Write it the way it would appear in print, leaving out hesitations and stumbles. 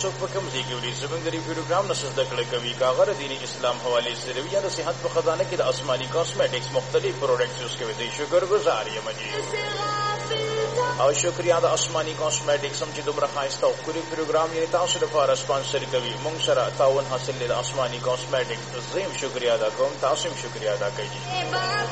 څوک په کوم ځای کې وري زموږ د پروګرام نه زده کړه کوي کاغه د دین اسلام حواله سره یا د صحت په خزانه کې د آسماني کاسمیټکس مختلف پروډکټس یوز کوي د شکر گزار یم جی او شکریا د آسماني کاسمیټکس هم چې دومره خاصه او کلی پروګرام یې تاسو لپاره سپانسر کوي مونږ سره تعاون حاصل د آسماني کاسمیټکس زم شکریا ادا کوم تاسو هم شکریا ادا کوي